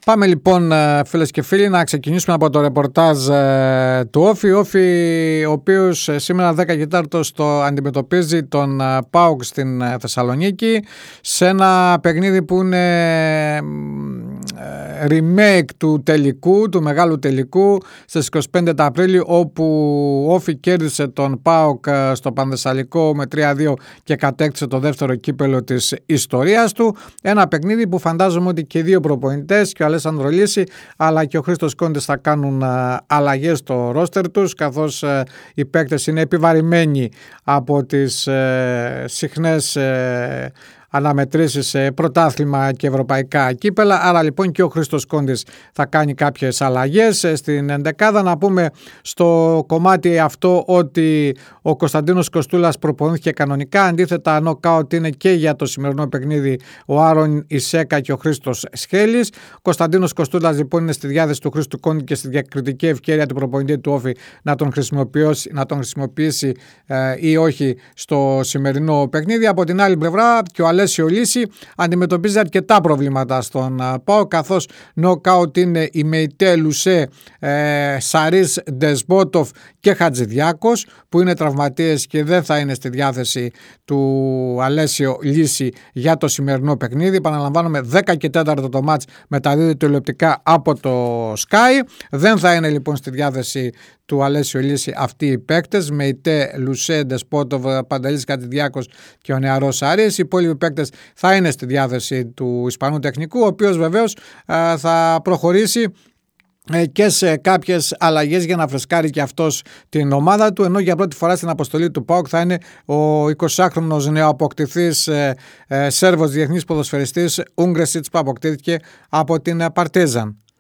Πάμε λοιπόν, φίλες και φίλοι, να ξεκινήσουμε από το ρεπορτάζ του Όφη. Όφη, ο οποίος σήμερα 10 το αντιμετωπίζει τον ΠΑΟΚ στην Θεσσαλονίκη σε ένα παιχνίδι που είναι remake του τελικού, του μεγάλου τελικού στις 25 Απρίλη, όπου ο Όφη κέρδισε τον ΠΑΟΚ στο Πανθεσσαλικό με 3-2 και κατέκτησε το δεύτερο κύπελο της ιστορίας του. Ένα παιχνίδι που φαντάζομαι ότι και οι δύο προπονητές, και ο Αλέσανδρο Λύση αλλά και ο Χρήστος Κόντης, θα κάνουν αλλαγές στο ρόστερ τους, καθώς οι παίκτες είναι επιβαρημένοι από τις συχνές αναμετρήσεις σε πρωτάθλημα και ευρωπαϊκά κύπελα. Άρα λοιπόν και ο Χρήστος Κόντης θα κάνει κάποιες αλλαγές στην ενδεκάδα. Να πούμε στο κομμάτι αυτό ότι ο Κωνσταντίνος Κοστούλας προπονήθηκε κανονικά. Αντίθετα, νοκάουτ είναι και για το σημερινό παιχνίδι ο Άρον Ισέκα και ο Χρήστος Σχέλης. Ο Κωνσταντίνος Κοστούλας λοιπόν είναι στη διάθεση του Χρήστου Κόντη και στη διακριτική ευκαιρία του προπονητή του Όφη να τον χρησιμοποιήσει ή όχι στο σημερινό παιχνίδι. Από την άλλη πλευρά, και ο Αλέσιο Λύση αντιμετωπίζει αρκετά προβλήματα στον ΠΑΟΚ, καθώς νοκάουτ είναι η Μεϊτέ, Λουσέ, Σαρίς, Ντεσμπότοφ και Χατζηδιάκος, που είναι τραυματίες και δεν θα είναι στη διάθεση του Αλέσιο Λύση για το σημερινό παιχνίδι. Επαναλαμβάνομαι, 10 και 4 το μάτς μεταδίδεται τηλεοπτικά από το Sky. Δεν θα είναι λοιπόν στη διάθεση του Αλέσιο Λύση αυτοί οι παίκτες, Μεϊτέ, Λουσέ, Ντεσπότοβ, Παντελής Χατζηδιάκος και ο νεαρός Σαρίς. Οι υπόλοιποι παίκτες θα είναι στη διάθεση του Ισπανού τεχνικού, ο οποίος βεβαίως θα προχωρήσει και σε κάποιες αλλαγές για να φρεσκάρει και αυτός την ομάδα του, ενώ για πρώτη φορά στην αποστολή του ΠΑΟΚ θα είναι ο 20χρονος νεοαποκτηθής Σέρβος διεθνής ποδοσφαιριστής Ούγκρεσιτς, που αποκτήθηκε από την Παρτίζαν.